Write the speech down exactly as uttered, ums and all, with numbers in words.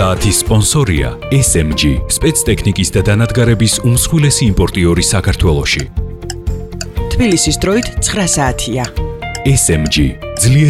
საათის სპონსორია S M G, სპეცტექნიკის და დანადგარების უმსხვილესი იმპორტიორი საქართველოში. თბილისის დროით ცხრა საათია. S M G